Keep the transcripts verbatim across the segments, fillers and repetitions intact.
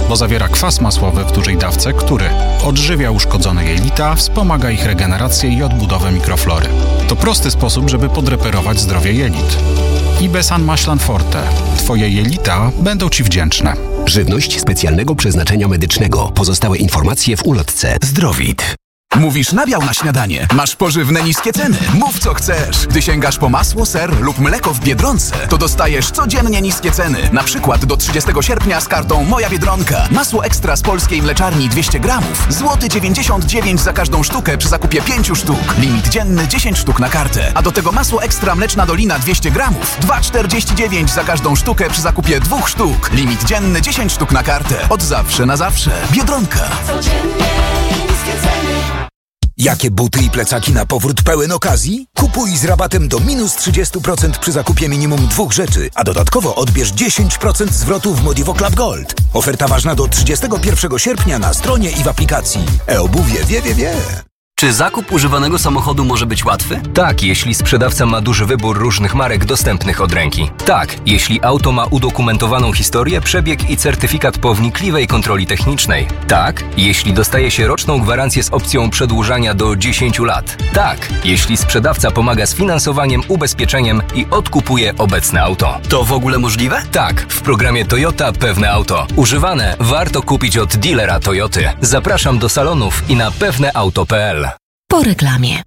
bo zawiera kwas masłowy w dużej dawce, który odżywia uszkodzone jelita, wspomaga ich regenerację i odbudowę mikroflory. To prosty sposób, żeby podreperować zdrowie jelit. Ibesan Maślan Forte. Twoje jelita będą Ci wdzięczne. Żywność specjalnego przeznaczenia medycznego. Pozostałe informacje w ulotce. Zdrowit. Mówisz nabiał na śniadanie. Masz pożywne niskie ceny. Mów co chcesz. Gdy sięgasz po masło, ser lub mleko w Biedronce, to dostajesz codziennie niskie ceny. Na przykład do trzydziestego sierpnia z kartą Moja Biedronka. Masło ekstra z polskiej mleczarni dwieście gramów. Złoty dziewięćdziesiąt dziewięć za każdą sztukę przy zakupie pięciu sztuk. Limit dzienny dziesięć sztuk na kartę. A do tego masło ekstra Mleczna Dolina dwieście gramów. dwa czterdzieści dziewięć za każdą sztukę przy zakupie dwóch sztuk. Limit dzienny dziesięć sztuk na kartę. Od zawsze na zawsze. Biedronka. Codziennie niskie ceny. Jakie buty i plecaki na powrót pełen okazji? Kupuj z rabatem do minus trzydzieści procent przy zakupie minimum dwóch rzeczy, a dodatkowo odbierz dziesięć procent zwrotu w Modivo Club Gold. Oferta ważna do trzydziestego pierwszego sierpnia na stronie i w aplikacji. E-obuwie wie, wie, wie. Czy zakup używanego samochodu może być łatwy? Tak, jeśli sprzedawca ma duży wybór różnych marek dostępnych od ręki. Tak, jeśli auto ma udokumentowaną historię, przebieg i certyfikat po wnikliwej kontroli technicznej. Tak, jeśli dostaje się roczną gwarancję z opcją przedłużania do dziesięciu lat. Tak, jeśli sprzedawca pomaga z finansowaniem, ubezpieczeniem i odkupuje obecne auto. To w ogóle możliwe? Tak, w programie Toyota Pewne Auto. Używane warto kupić od dealera Toyoty. Zapraszam do salonów i na pewneauto kropka pe el. Po reklamie.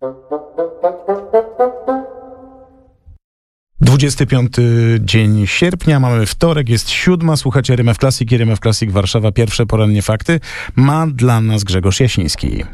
dwudziesty piąty dzień sierpnia, mamy wtorek, jest siódma, słuchacie R M F Classic, R M F Classic Warszawa, pierwsze porannie fakty. Ma dla nas Grzegorz Jasiński.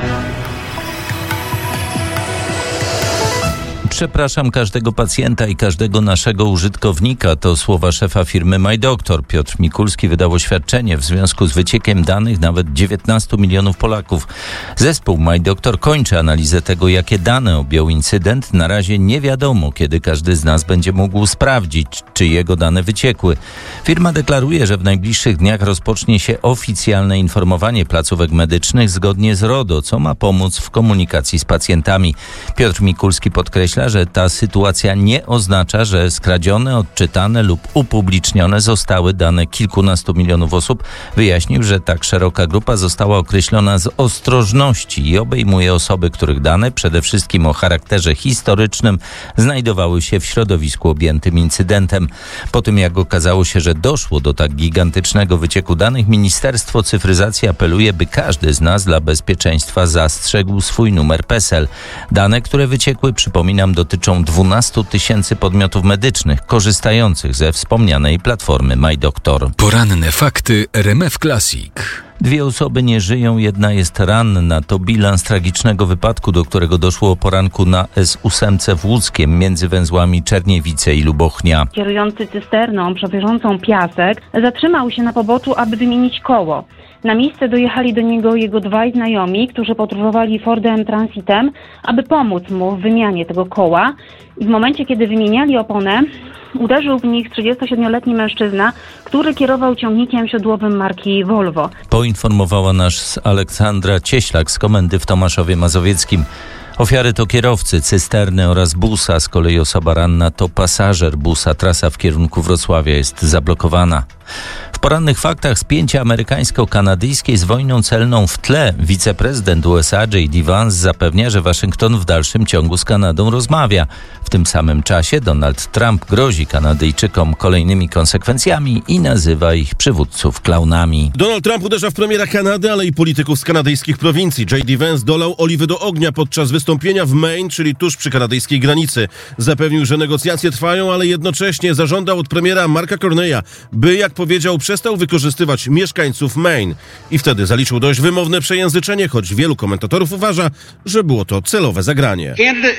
Przepraszam każdego pacjenta i każdego naszego użytkownika. To słowa szefa firmy MyDoctor. Piotr Mikulski wydał oświadczenie w związku z wyciekiem danych nawet dziewiętnastu milionów Polaków. Zespół MyDoctor kończy analizę tego, jakie dane objął incydent. Na razie nie wiadomo, kiedy każdy z nas będzie mógł sprawdzić, czy jego dane wyciekły. Firma deklaruje, że w najbliższych dniach rozpocznie się oficjalne informowanie placówek medycznych zgodnie z RODO, co ma pomóc w komunikacji z pacjentami. Piotr Mikulski podkreśla, że ta sytuacja nie oznacza, że skradzione, odczytane lub upublicznione zostały dane kilkunastu milionów osób. Wyjaśnił, że tak szeroka grupa została określona z ostrożności i obejmuje osoby, których dane, przede wszystkim o charakterze historycznym, znajdowały się w środowisku objętym incydentem. Po tym, jak okazało się, że doszło do tak gigantycznego wycieku danych, Ministerstwo Cyfryzacji apeluje, by każdy z nas dla bezpieczeństwa zastrzegł swój numer P E S E L. Dane, które wyciekły, przypominam, dotyczą dwunastu tysięcy podmiotów medycznych korzystających ze wspomnianej platformy MyDoctor. Poranne fakty R M F Classic. Dwie osoby nie żyją, jedna jest ranna. To bilans tragicznego wypadku, do którego doszło o poranku na S osiem w Łódzkiem między węzłami Czerniewice i Lubochnia. Kierujący cysterną przewożącą piasek zatrzymał się na poboczu, aby wymienić koło. Na miejsce dojechali do niego jego dwaj znajomi, którzy podróżowali Fordem Transitem, aby pomóc mu w wymianie tego koła. I w momencie, kiedy wymieniali oponę, uderzył w nich trzydziestosiedmioletni mężczyzna, który kierował ciągnikiem siodłowym marki Volvo. Poinformowała nas Aleksandra Cieślak z komendy w Tomaszowie Mazowieckim. Ofiary to kierowcy cysterny oraz busa, z kolei osoba ranna to pasażer busa. Trasa w kierunku Wrocławia jest zablokowana. W porannych faktach spięcia amerykańsko-kanadyjskie z wojną celną w tle. Wiceprezydent U S A J D Vance zapewnia, że Waszyngton w dalszym ciągu z Kanadą rozmawia. W tym samym czasie Donald Trump grozi Kanadyjczykom kolejnymi konsekwencjami i nazywa ich przywódców klaunami. Donald Trump uderza w premiera Kanady, ale i polityków z kanadyjskich prowincji. J D Vance dolał oliwy do ognia podczas wystąpienia w Maine, czyli tuż przy kanadyjskiej granicy. Zapewnił, że negocjacje trwają, ale jednocześnie zażądał od premiera Marka Carneya, by, jak powiedział, przestał wykorzystywać mieszkańców Maine. I wtedy zaliczył dość wymowne przejęzyczenie, choć wielu komentatorów uważa, że było to celowe zagranie.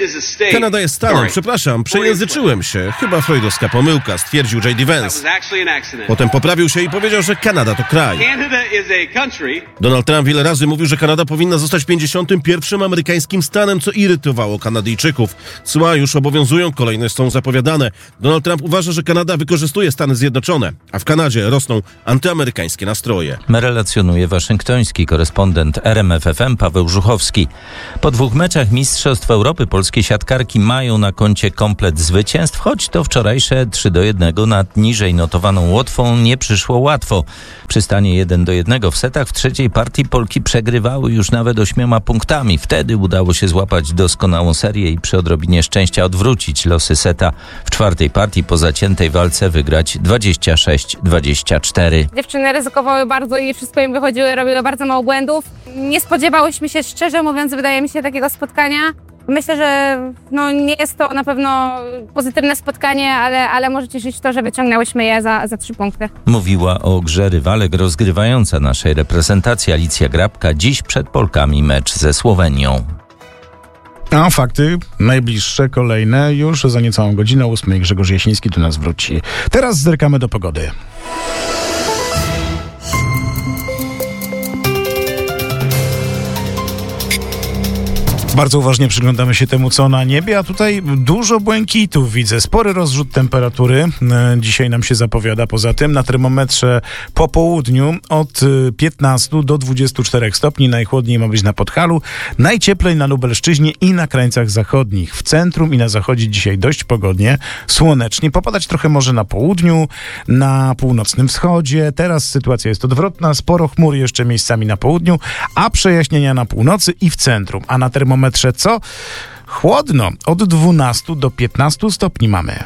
Kanada jest stanem. Przepraszam, przejęzyczyłem się. Chyba freudowska pomyłka, stwierdził J D Vance. Potem poprawił się i powiedział, że Kanada to kraj. Donald Trump wiele razy mówił, że Kanada powinna zostać pięćdziesiątym pierwszym amerykańskim stanem, co irytowało Kanadyjczyków. Cła już obowiązują, kolejne są zapowiadane. Donald Trump uważa, że Kanada wykorzystuje Stany Zjednoczone, a w Kanadzie rosną są antyamerykańskie nastroje. Relacjonuje waszyngtoński korespondent R M F F M Paweł Żuchowski. Po dwóch meczach Mistrzostw Europy polskie siatkarki mają na koncie komplet zwycięstw, choć to wczorajsze trzy do jednego nad niżej notowaną Łotwą nie przyszło łatwo. Przy stanie jeden do jednego w setach w trzeciej partii Polki przegrywały już nawet ośmioma punktami. Wtedy udało się złapać doskonałą serię i przy odrobinie szczęścia odwrócić losy seta. W czwartej partii po zaciętej walce wygrać dwadzieścia sześć dwadzieścia cztery. Dziewczyny ryzykowały bardzo i wszystko im wychodziły, robiły bardzo mało błędów. Nie spodziewałyśmy się, szczerze mówiąc, wydaje mi się, takiego spotkania. Myślę, że no, nie jest to na pewno pozytywne spotkanie, ale, ale możecie żyć w to, że wyciągnęłyśmy je za, za trzy punkty. Mówiła o grze rywalek rozgrywająca naszej reprezentacji Alicja Grabka. Dziś przed Polkami mecz ze Słowenią. A fakty najbliższe, kolejne już za niecałą godzinę. ósmej Grzegorz Jasiński tu nas wróci. Teraz zerkamy do pogody. Bardzo uważnie przyglądamy się temu, co na niebie, a tutaj dużo błękitów widzę. Spory rozrzut temperatury dzisiaj nam się zapowiada. Poza tym na termometrze po południu od piętnastu do dwudziestu czterech stopni. Najchłodniej ma być na Podhalu, najcieplej na Lubelszczyźnie i na krańcach zachodnich. W centrum i na zachodzie dzisiaj dość pogodnie, słonecznie. Popadać trochę może na południu, na północnym wschodzie. Teraz sytuacja jest odwrotna. Sporo chmur jeszcze miejscami na południu, a przejaśnienia na północy i w centrum. A na termometrze co? Chłodno. Od dwunastu do piętnastu stopni mamy.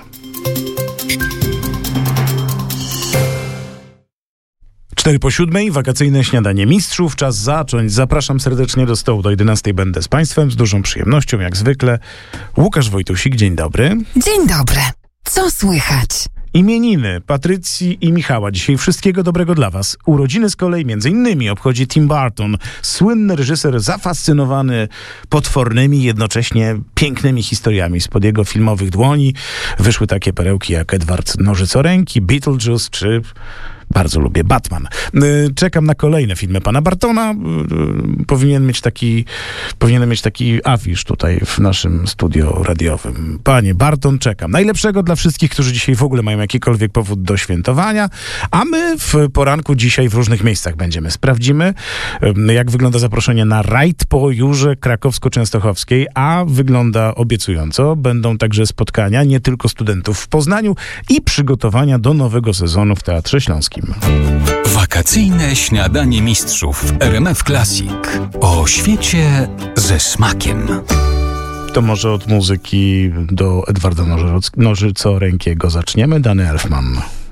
Cztery po siódmej, wakacyjne śniadanie mistrzów. Czas zacząć. Zapraszam serdecznie do stołu. Do jedenastej będę z Państwem z dużą przyjemnością, jak zwykle. Łukasz Wojtusik, dzień dobry. Dzień dobry. Co słychać? Imieniny Patrycji i Michała. Dzisiaj wszystkiego dobrego dla Was. Urodziny z kolei między innymi obchodzi Tim Burton, słynny reżyser zafascynowany potwornymi, jednocześnie pięknymi historiami. Spod jego filmowych dłoni wyszły takie perełki jak Edward Nożycoręki, Beetlejuice czy... Bardzo lubię Batman. Czekam na kolejne filmy pana Bartona. Powinien mieć taki, powinien mieć taki afisz tutaj w naszym studio radiowym. Panie Barton, czekam. Najlepszego dla wszystkich, którzy dzisiaj w ogóle mają jakikolwiek powód do świętowania, a my w poranku dzisiaj w różnych miejscach będziemy. Sprawdzimy, jak wygląda zaproszenie na rajd po Jurze Krakowsko-Częstochowskiej, a wygląda obiecująco. Będą także spotkania nie tylko studentów w Poznaniu i przygotowania do nowego sezonu w Teatrze Śląskim. Wakacyjne śniadanie mistrzów w R M F Classic. O świecie ze smakiem. To może od muzyki do Edwarda Nożycorękiego zaczniemy. Danny Elfman.